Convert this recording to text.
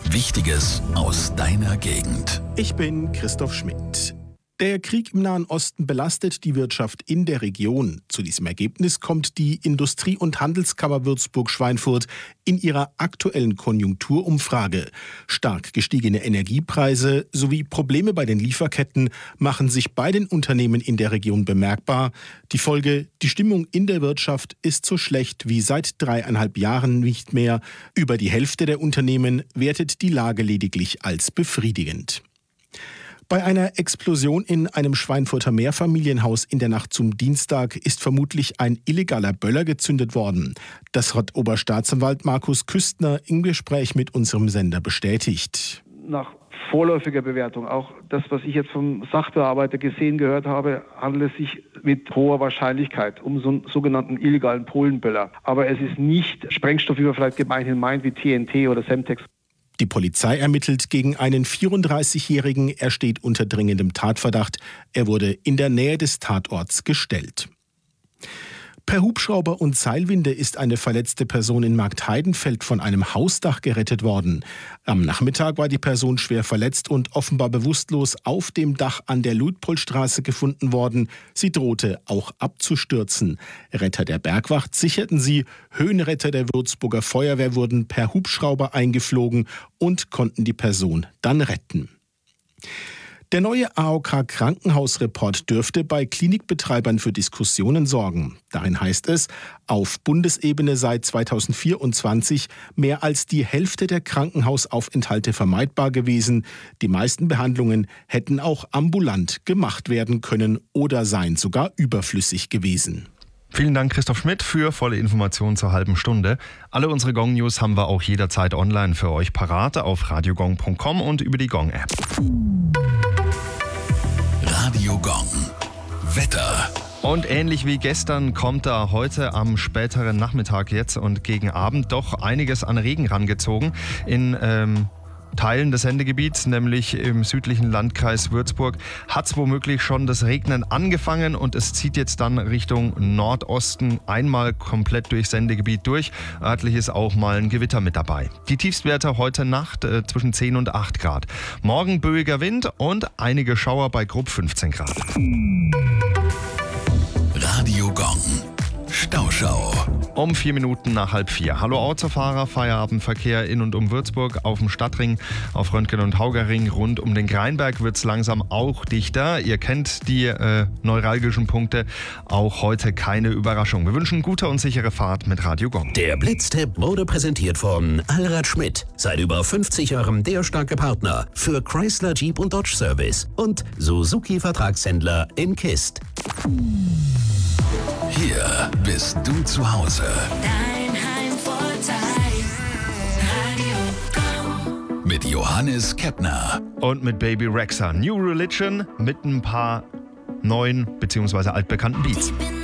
Wichtiges aus deiner Gegend. Ich bin Christoph Schmidt. Der Krieg im Nahen Osten belastet die Wirtschaft in der Region. Zu diesem Ergebnis kommt die Industrie- und Handelskammer Würzburg-Schweinfurt in ihrer aktuellen Konjunkturumfrage. Stark gestiegene Energiepreise sowie Probleme bei den Lieferketten machen sich bei den Unternehmen in der Region bemerkbar. Die Folge: die Stimmung in der Wirtschaft ist so schlecht wie seit 3,5 Jahren nicht mehr. Über die Hälfte der Unternehmen wertet die Lage lediglich als befriedigend. Bei einer Explosion in einem Schweinfurter Mehrfamilienhaus in der Nacht zum Dienstag ist vermutlich ein illegaler Böller gezündet worden. Das hat Oberstaatsanwalt Markus Küstner im Gespräch mit unserem Sender bestätigt. Nach vorläufiger Bewertung, auch das, was ich jetzt vom Sachbearbeiter gehört habe, handelt es sich mit hoher Wahrscheinlichkeit um so einen sogenannten illegalen Polenböller. Aber es ist nicht Sprengstoff, wie man vielleicht gemeinhin meint, wie TNT oder Semtex. Die Polizei ermittelt gegen einen 34-Jährigen. Er steht unter dringendem Tatverdacht. Er wurde in der Nähe des Tatorts gestellt. Per Hubschrauber und Seilwinde ist eine verletzte Person in Marktheidenfeld von einem Hausdach gerettet worden. Am Nachmittag war die Person schwer verletzt und offenbar bewusstlos auf dem Dach an der Luitpoldstraße gefunden worden. Sie drohte auch abzustürzen. Retter der Bergwacht sicherten sie. Höhenretter der Würzburger Feuerwehr wurden per Hubschrauber eingeflogen und konnten die Person dann retten. Der neue AOK-Krankenhausreport dürfte bei Klinikbetreibern für Diskussionen sorgen. Darin heißt es, auf Bundesebene sei 2024 mehr als die Hälfte der Krankenhausaufenthalte vermeidbar gewesen. Die meisten Behandlungen hätten auch ambulant gemacht werden können oder seien sogar überflüssig gewesen. Vielen Dank, Christoph Schmidt, für volle Informationen zur halben Stunde. Alle unsere Gong-News haben wir auch jederzeit online für euch parat auf radiogong.com und über die Gong-App. Radio Gong. Wetter. Und ähnlich wie gestern kommt da heute am späteren Nachmittag jetzt und gegen Abend doch einiges an Regen rangezogen. In Teilen des Sendegebiets, nämlich im südlichen Landkreis Würzburg, hat es womöglich schon das Regnen angefangen und es zieht jetzt dann Richtung Nordosten einmal komplett durchs Sendegebiet durch. Örtlich ist auch mal ein Gewitter mit dabei. Die Tiefstwerte heute Nacht zwischen 10 und 8 Grad. Morgen böiger Wind und einige Schauer bei grob 15 Grad. Radio Gong. Stauschau. Um 4 Minuten nach 3:30. Hallo Autofahrer, Feierabendverkehr in und um Würzburg auf dem Stadtring, auf Röntgen- und Haugerring. Rund um den Greinberg wird es langsam auch dichter. Ihr kennt die neuralgischen Punkte. Auch heute keine Überraschung. Wir wünschen gute und sichere Fahrt mit Radio Gong. Der Blitztipp wurde präsentiert von Allrad Schmidt. Seit über 50 Jahren der starke Partner für Chrysler, Jeep und Dodge Service. Und Suzuki Vertragshändler in Kist. Hier bist du zu Hause. Dein Heimvorteil. Radio Gong. Mit Johannes Keppner. Und mit Baby Rexha. New Religion mit ein paar neuen bzw. altbekannten Beats. Ich bin